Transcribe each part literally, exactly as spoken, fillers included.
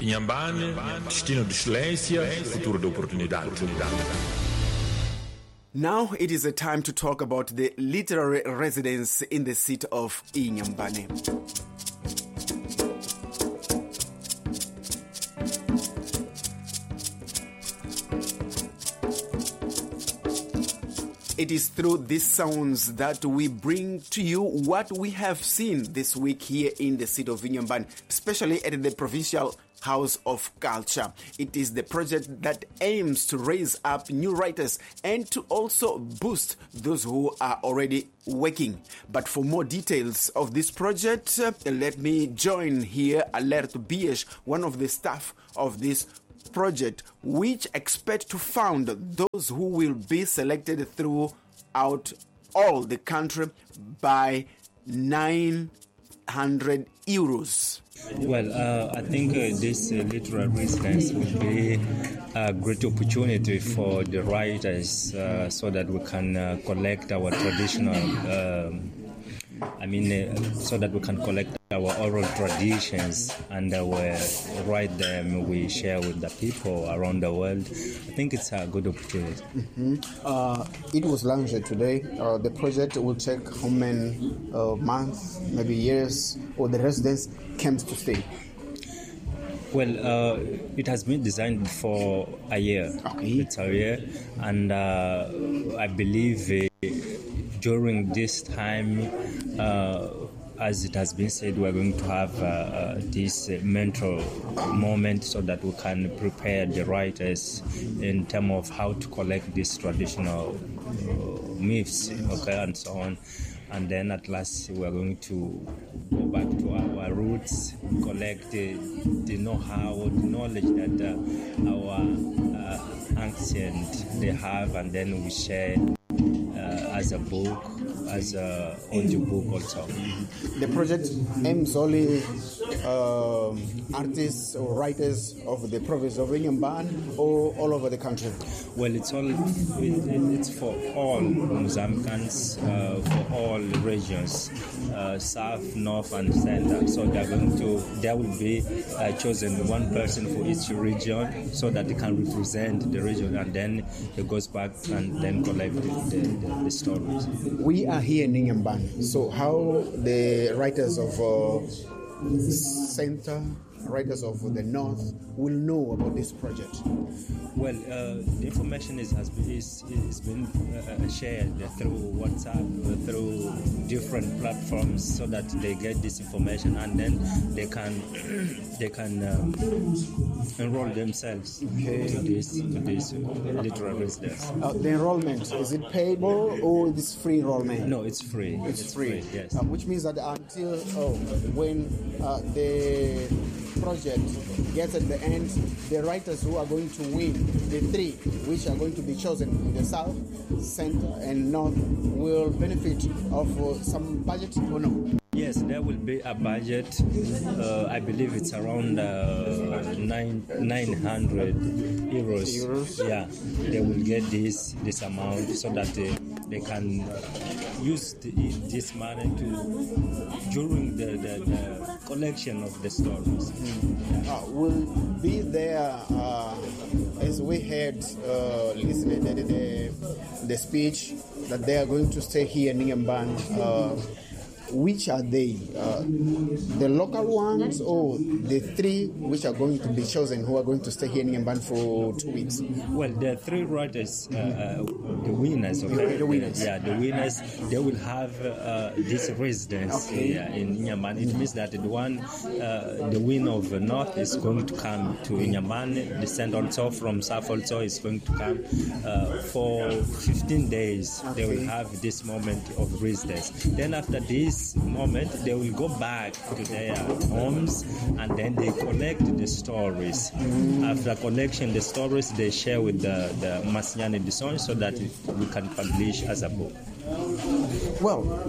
Inhambane, destino de excelência, futuro de oportunidade. Now it is a time to talk about the literary residence in the city of Inhambane. It is through these sounds that we bring to you what we have seen this week here in the city of Inhambane, especially at the Provincial House of Culture. It is the project that aims to raise up new writers and to also boost those who are already working. But for more details of this project, uh, let me join here Alert Biesh, one of the staff of this project, which expect to found those who will be selected throughout all the country by nine hundred euros. Well, uh, I think uh, this uh, literary residence will be a great opportunity for the writers uh, so that we can uh, collect our traditional, um, I mean, uh, so that we can collect our oral traditions and uh, we write them, we share with the people around the world. I think it's a good opportunity. Mm-hmm. Uh, it was launched today. Uh, the project will take how many uh, months, maybe years, or the residents came to stay? Well, uh, it has been designed for a year. Okay. It's a year, and uh, I believe uh, during this time, uh, as it has been said, we're going to have uh, uh, this uh, mental moment so that we can prepare the writers in terms of how to collect these traditional uh, myths, okay, and so on. And then at last we're going to go back to our roots, collect the, the know-how, the knowledge that uh, our uh, ancient they have, and then we share uh, as a book, as a audio book also. The project aims only uh, artists or writers of the province of Inhambane or all over the country? Well, it's all it, it's for all Mozambicans, uh, for all regions, uh, south, north, and center. So they're going to there will be uh, chosen one person for each region, so that they can represent the region, and then it goes back and then collect the, the, the, the stories. We are here in Inhambane, so how the writers of uh, center, writers of the north will know about this project? Well, uh, the information is has been is, is been uh, shared through WhatsApp, uh, through different platforms, so that they get this information, and then they can they can um, enroll themselves okay. to this to this uh, literary residence. Uh, the enrollment, is it payable or is it free enrollment? No, it's free. It's, it's free. free. Yes. Uh, which means that until oh, when uh, the project gets at the end, the writers who are going to win, the three which are going to be chosen in the south, center, and north, will benefit of uh, some budget or no? Yes, there will be a budget. Uh, I believe it's around uh, nine nine hundred euros. Euros. Yeah, they will get this this amount so that they, they can use the, this money to during the, the, the collection of the stories. Mm. Uh, will be there uh, as we heard uh, listening to the, the speech that they are going to stay here in Inhambane. Uh, Which are they? Uh, the local ones or the three which are going to be chosen who are going to stay here in Inhambane for two weeks? Well, the three writers, uh, uh, the winners, okay? The winners. Yeah, the winners, they will have uh, this residence okay. uh, in Inhambane. It means that the one, uh, the winner of the north is going to come to Inhambane. The center also from south also is going to come uh, for fifteen days. Okay. They will have this moment of residence. Then after this moment, they will go back to their homes and then they collect the stories. Mm. After collection the stories, they share with the, the Masinyane Edison so that it, we can publish as a book. Well,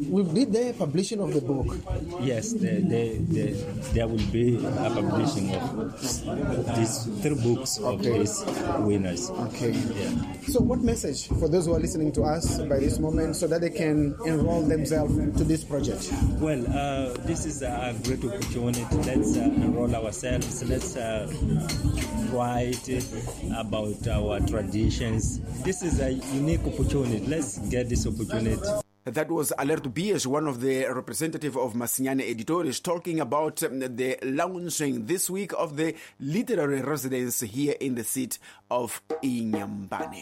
will be there publishing of the book? Yes, the, the, the, there will be a publishing of these three books of Okay. these winners. Okay. Yeah. So what message for those who are listening to us by this moment so that they can enroll themselves to this project? Well, uh, this is a great opportunity. Let's uh, enroll ourselves. Let's uh, write about our traditions. This is a unique opportunity. Let's get this opportunity. That was Alberto Bies, one of the representative of Masinyane Editores, talking about um, the launching this week of the literary residence here in the seat of Inyambane.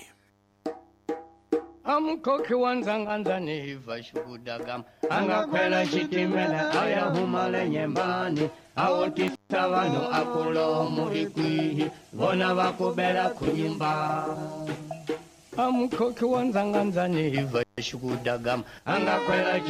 Amkoki wanzanganza niva shudagam angakwela chitimela aya humale nyembani awotita vano akulo muhikwihi vona vakubela kunyimba. Amkoki wanzanganza niva shudagam angakwela